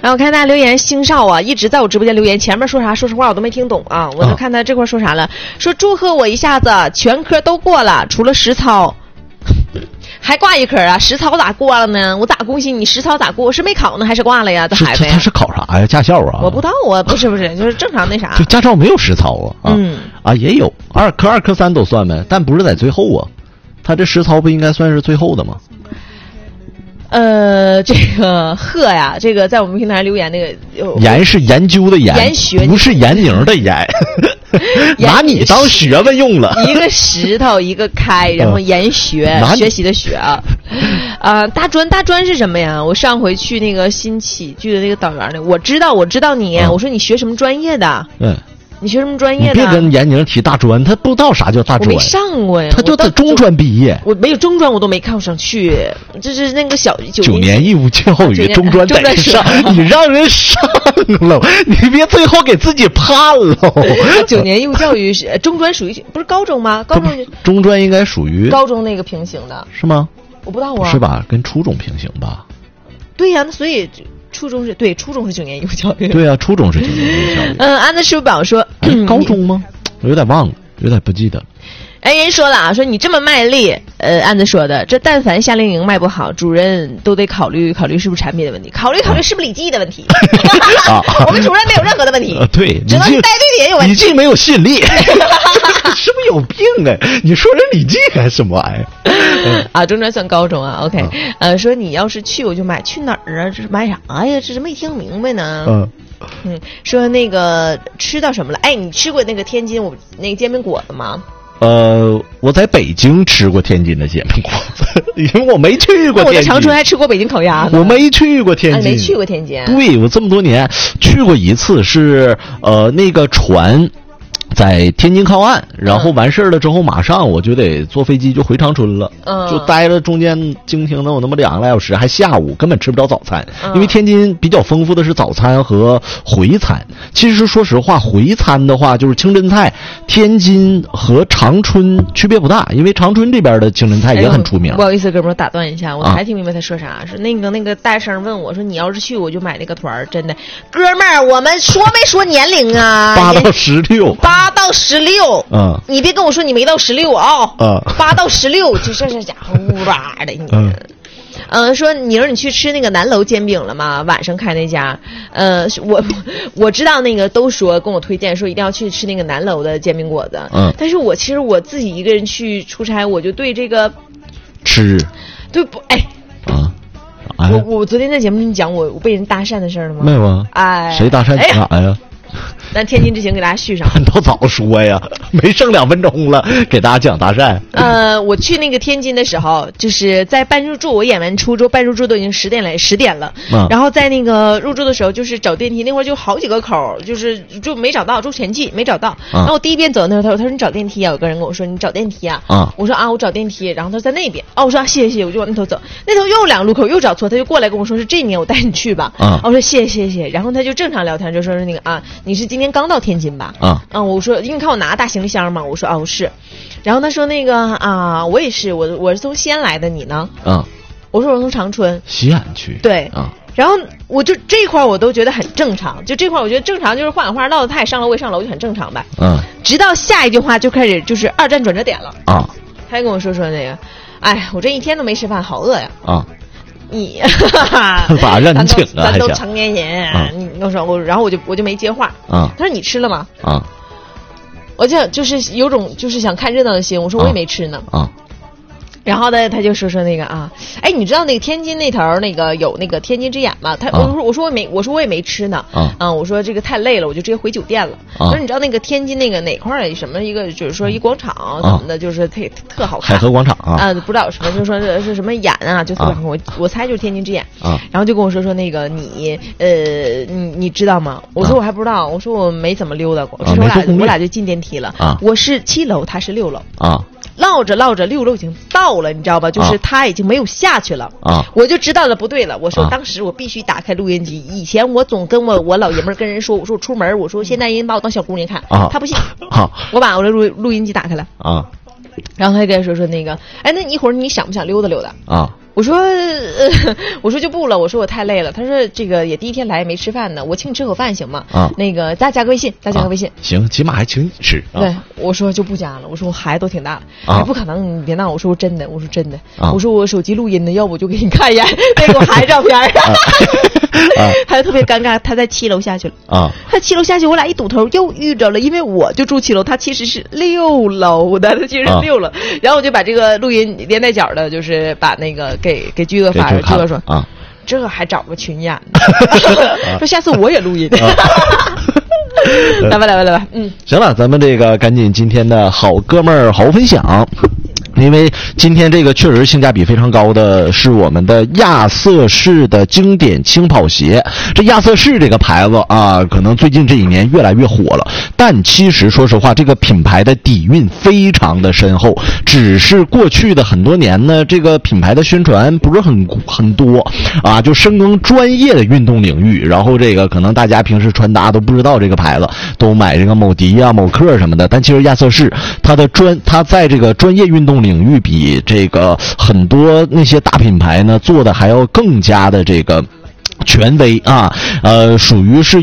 然后看大家留言，星少啊一直在我直播间留言，前面说啥说实话我都没听懂啊，我就看他这块说啥了，说祝贺我一下子全科都过了，除了实操。还挂一科啊？实操咋过了呢？我咋恭喜你？实操咋过？是没考呢，还是挂了呀？这孩子呀？ 他是考啥呀？驾校啊？ 我不知道啊，不是，就是正常那啥。 就驾照没有实操啊？也有2科2科3都算呗，但不是在最后啊。他这实操不应该算是最后的吗？ 这个贺呀，这个在我们平台留言那个研是研究的研， 研学不是闫宁的研。拿你当学问用了， 一个石头一个开，然后研学学习的学啊。大专是什么呀？我上回去那个新起剧的那个导员呢，我知道你，我说你学什么专业的？你学什么专业的？ 你别跟闫宁提大专，他不知道啥叫大专。 我没上过呀， 他就在中专毕业。 我没有中专，我都没考上去。就是那个9 年义务教育，中专得上，你让人上了，你别最后给自己判了。 9年义务教育是中专属于不是高中吗？高中中专应该属于高中那个平行的， 是吗？ 我不知道啊， 是吧？跟初中平行吧？ 对呀，那所以。初中是9年义务教育。 对啊，初中是9年义务教育。 安德叔宝说， 高中吗？我有点忘了，有点不记得。 人说了啊，说你这么卖力，安德说的，这但凡夏令营卖不好，主任都得考虑是不是产品的问题，考虑是不是李记的问题。我们主任没有任何的问题， 对， 只能带队的人有问题。 李记没有吸引力，是不是有病哎？你说人李记还是什么玩意儿？中专算高中啊 ，OK，说你要是去我就买，去哪儿啊？这是买啥呀？这是没听明白呢。说那个吃到什么了？哎，你吃过那个天津那个煎饼果子吗？ 我在北京吃过天津的煎饼果子，因为我没去过天津。 我在长春还吃过北京烤鸭呢。 我没去过天津， 没去过天津。 对，我这么多年去过一次，是那个船在天津靠岸，然后完事儿了之后，马上我就得坐飞机就回长春了，就待了中间经停了我那么2个来小时，还下午根本吃不着早餐，因为天津比较丰富的是早餐和回餐。其实说实话，回餐的话就是清真菜，天津和长春区别不大，因为长春这边的清真菜也很出名。 不好意思，哥们儿打断一下，我才听明白他说啥，是那个大声问我说，你要是去我就买那个团儿，真的，哥们儿，我们说没说年龄啊 ？8到16。 8到16，你别跟我说你没到16啊，8到16，就这家伙乌巴的你。说你去吃那个南楼煎饼了吗？晚上开那家，我知道那个都说跟我推荐说一定要去吃那个南楼的煎饼果子，但是其实我自己一个人去出差，我就对这个吃对不我昨天在节目里讲我被人搭讪的事儿了吗？ 没有啊，谁搭讪你啥呀？ 咱天津之行给大家续上， 都早说呀，没剩2分钟了，给大家讲搭讪。 我去那个天津的时候，就是在办入住，我演完出之后办入住都已经10点了，然后在那个入住的时候，就是找电梯那会儿就好几个口，就没找到，住前期没找到。然后我第一遍走那头，他说你找电梯啊，有个人跟我说你找电梯啊，我说我找电梯，然后他说在那边，我说谢谢，我就往那头走，那头又2个路口又找错，他就过来跟我说是这面我带你去吧，我说谢谢，然后他就正常聊天，就说是那个你是今天刚到天津吧？我说因为你看我拿大行李箱嘛，我说我是，然后他说那个我也是，我是从西安来的，你呢？我说我从长春。 西安去。 对。然后我就这块我都觉得很正常，就这块我觉得正常，就是话赶话唠的，他也上楼我也上楼，就很正常呗。直到下一句话就开始就是2站转折点了。他还跟我说那个，我这一天都没吃饭，好饿呀。你咋让你请啊？ 咱都成年人，你我说然后我就没接话。他说你吃了吗？我就是有种就是想看热闹的心，我说我也没吃呢。然后呢，他就说那个你知道那个天津那头那个有那个天津之眼吗？我说我也没吃呢。我说这个太累了，我就直接回酒店了。他说你知道那个天津那个哪块什么一个就是说一广场怎么的，就是特好看。 海河广场不知道什么，就说是什么眼就特别好看。我猜就是天津之眼。然后就跟我说那个你知道吗？我说我还不知道，我说我没怎么溜达过。我俩就进电梯了。我是7楼，他是6楼。唠着6楼已经到了，你知道吧？就是他已经没有下去了。我就知道了不对了。我说当时我必须打开录音机。以前我总跟我老爷们跟人说，我说我出门，我说现在人把我当小姑娘看。他不信。我把我的录音机打开了。然后他跟说那个，那你一会儿你想不想溜达溜达？ 我说就不了，我说我太累了。他说这个也第一天来没吃饭呢，我请你吃口饭行吗？那个咱加个微信， 行，起码还请你吃。 对，我说就不加了，我说我孩子都挺大了，不可能，你别闹。我说真的，我说我手机录音呢，要不我就给你看一眼那个我孩子照片。他就特别尴尬，他在7楼下去了他7楼下去，我俩一堵头又遇着了，因为我就住7楼，他其实是6楼的，他其实是6楼。然后我就把这个录音连带角的，就是把那个给居哥发，居哥说这还找个群演呢，说下次我也录音。来吧， 行了，咱们这个赶紧今天的好哥们儿好分享。因为今天这个确实性价比非常高的是我们的亚瑟士的经典轻跑鞋。这亚瑟士这个牌子啊，可能最近这几年越来越火了，但其实说实话，这个品牌的底蕴非常的深厚，只是过去的很多年呢，这个品牌的宣传不是很多啊，就深耕专业的运动领域，然后这个可能大家平时穿搭都不知道这个牌子，都买这个某迪啊、某克什么的，但其实亚瑟士它在这个专业运动领域比这个很多那些大品牌呢做的还要更加的这个权威啊，属于是